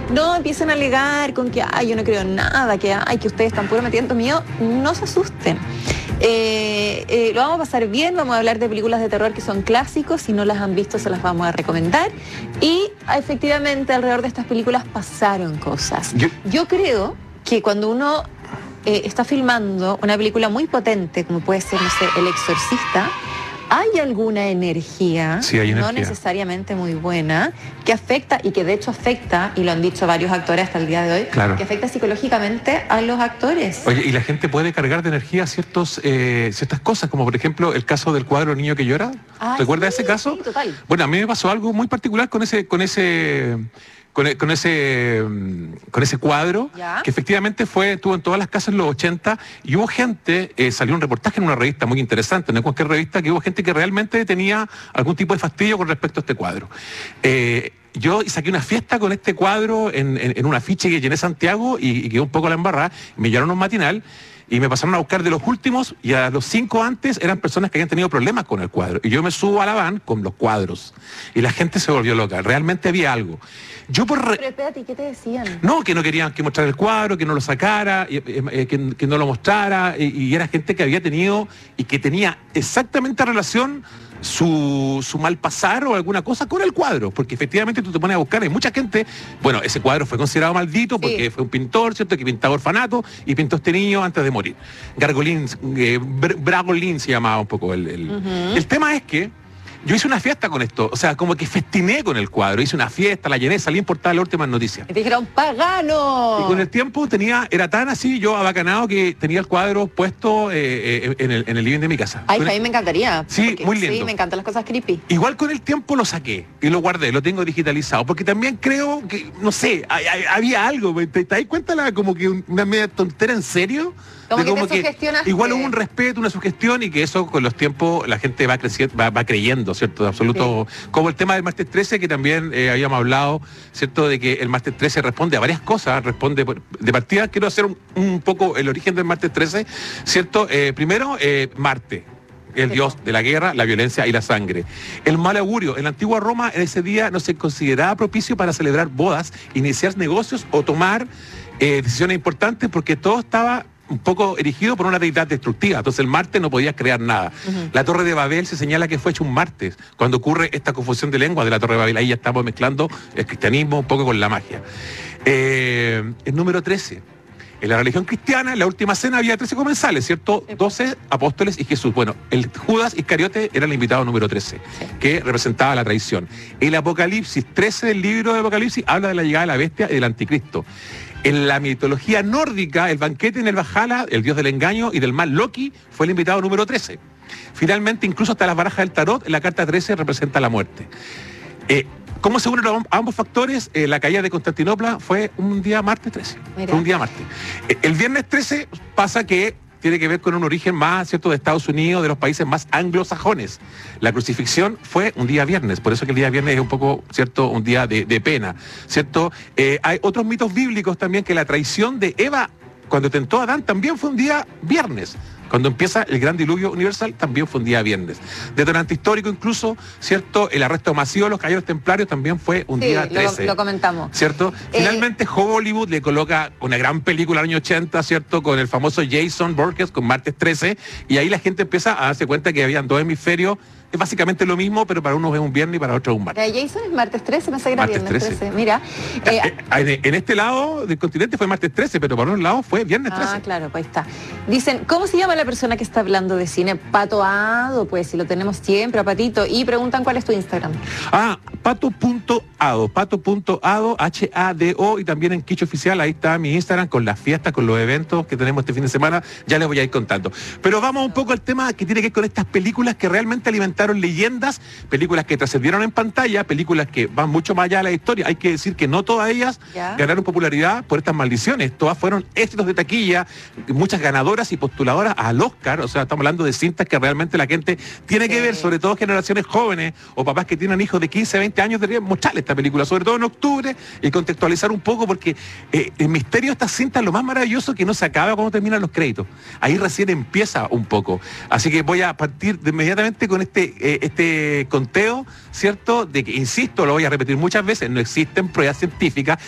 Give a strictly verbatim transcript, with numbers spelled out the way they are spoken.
no empiecen a alegar con que, ay, yo no creo en nada, que, ay, que ustedes están puro metiendo miedo, no se asusten. Eh, eh, lo vamos a pasar bien, vamos a hablar de películas de terror que son clásicos, si no las han visto se las vamos a recomendar, y efectivamente alrededor de estas películas pasaron cosas. Yo, Yo creo que cuando uno eh, está filmando una película muy potente, como puede ser, no sé, El Exorcista, hay alguna energía, sí, hay energía, no necesariamente muy buena, que afecta, y que de hecho afecta, y lo han dicho varios actores hasta el día de hoy, claro, que afecta psicológicamente a los actores. Oye, y la gente puede cargar de energía ciertos, eh, ciertas cosas, como por ejemplo el caso del cuadro Niño que llora. Ah, ¿Recuerdas sí, ese caso? Sí, total. Bueno, a mí me pasó algo muy particular con ese... Con ese Con, con ese con ese cuadro, ¿ya? Que efectivamente fue, estuvo en todas las casas en los ochenta, y hubo gente, eh, salió un reportaje en una revista muy interesante, no en cualquier revista, que hubo gente que realmente tenía algún tipo de fastidio con respecto a este cuadro. Eh, yo saqué una fiesta con este cuadro en, en, en un afiche que llené Santiago y, y quedó un poco la embarrada, me llevaron a un matinal y me pasaron a buscar de los últimos, y a los cinco antes eran personas que habían tenido problemas con el cuadro. Y yo me subo a la van con los cuadros. Y la gente se volvió loca. Realmente había algo. Yo por re... Pero espérate, ¿qué te decían? No, que no querían que mostrara el cuadro, que no lo sacara, eh, eh, que, que no lo mostrara. Y, y era gente que había tenido y que tenía exactamente relación su, su mal pasar o alguna cosa con el cuadro, porque efectivamente tú te pones a buscar, hay mucha gente, bueno, ese cuadro fue considerado maldito porque sí, fue un pintor, ¿cierto?, que pintaba orfanato y pintó este niño antes de morir. Gargolín, eh, Bragolín se llamaba un poco el, el, uh-huh. el tema es que yo hice una fiesta con esto, o sea, como que festiné con el cuadro, hice una fiesta, la llené, salí en portada de las últimas noticias. Y te dijeron, ¡pagano! Y con el tiempo tenía, era tan así, yo abacanado, que tenía el cuadro puesto eh, en, el, en el living de mi casa. Ay, con a mí el... me encantaría. Sí, porque, muy lindo. Sí, me encantan las cosas creepy. Igual con el tiempo lo saqué y lo guardé, lo tengo digitalizado, porque también creo que, no sé, hay, hay, había algo, ¿te, te das cuenta la, como que una media tontera en serio? Como, de que, como te que igual hubo un respeto, una sugestión, y que eso con los tiempos la gente va creciendo, va, va creyendo, ¿cierto? De absoluto. Sí. Como el tema del martes trece, que también eh, habíamos hablado, ¿cierto? De que el martes trece responde a varias cosas, responde de partida. Quiero hacer un, un poco el origen del martes trece, ¿cierto? Eh, primero, eh, Marte, el dios de la guerra, la violencia y la sangre. El mal augurio. En la antigua Roma, en ese día no se consideraba propicio para celebrar bodas, iniciar negocios o tomar eh, decisiones importantes, porque todo estaba un poco erigido por una deidad destructiva. Entonces el martes no podías crear nada. Uh-huh. La Torre de Babel se señala que fue hecho un martes, cuando ocurre esta confusión de lenguas de la Torre de Babel. Ahí ya estamos mezclando el cristianismo un poco con la magia. Eh, el número trece. En la religión cristiana, en la última cena había trece comensales, ¿cierto? doce apóstoles y Jesús. Bueno, el Judas Iscariote era el invitado número trece, sí, que representaba la traición. El Apocalipsis trece del libro de Apocalipsis habla de la llegada de la bestia y del anticristo. En la mitología nórdica, el banquete en el Valhalla, el dios del engaño y del mal Loki, fue el invitado número trece. Finalmente, incluso hasta las barajas del tarot, en la carta trece representa la muerte. Eh, ¿Cómo se unen ambos factores? Eh, la caída de Constantinopla fue un día martes trece. Mira. Fue un día martes. Eh, el viernes trece pasa que tiene que ver con un origen más, ¿cierto?, de Estados Unidos, de los países más anglosajones. La crucifixión fue un día viernes, por eso que el día viernes es un poco, ¿cierto?, un día de, de pena, ¿cierto? Eh, hay otros mitos bíblicos también, que la traición de Eva cuando tentó a Adán también fue un día viernes. Cuando empieza el gran diluvio universal, también fue un día viernes. Detonante histórico incluso, ¿cierto? El arresto masivo de los caballeros templarios también fue un sí, día trece. Lo, lo comentamos. ¿Cierto? Eh... Finalmente Hollywood le coloca una gran película del año ochenta, ¿cierto? Con el famoso Jason Voorhees, con martes trece, y ahí la gente empieza a darse cuenta que habían dos hemisferios. Es básicamente lo mismo, pero para unos es un viernes y para otros es un martes. Jason es martes trece, me sé que era viernes trece. Mira. Eh, en, en este lado del continente fue martes trece, pero para otro lado fue viernes trece. Ah, claro, pues ahí está. Dicen, ¿cómo se llama la persona que está hablando de cine? Pato Ado, pues si lo tenemos siempre a Patito. Y preguntan cuál es tu Instagram. Ah, pato.ado, pato.ado, H A D O, y también en Quiche Oficial, ahí está mi Instagram con las fiestas, con los eventos que tenemos este fin de semana, ya les voy a ir contando. Pero vamos un poco al tema que tiene que ver con estas películas que realmente alimentaron leyendas, películas que trascendieron en pantalla, películas que van mucho más allá de la historia. Hay que decir que no todas ellas ¿Ya? ganaron popularidad por estas maldiciones, todas fueron éxitos de taquilla, muchas ganadoras y postuladoras al Oscar. O sea, estamos hablando de cintas que realmente la gente tiene sí. que ver, sobre todo generaciones jóvenes o papás que tienen hijos de quince, veinte años, deberían mostrarle esta película, sobre todo en octubre, y contextualizar un poco, porque eh, el misterio de estas cintas, lo más maravilloso, que no se acaba cuando terminan los créditos. Ahí recién empieza un poco. Así que voy a partir de inmediatamente con este, eh, este conteo, ¿cierto? De que, insisto, lo voy a repetir muchas veces, no existen pruebas científicas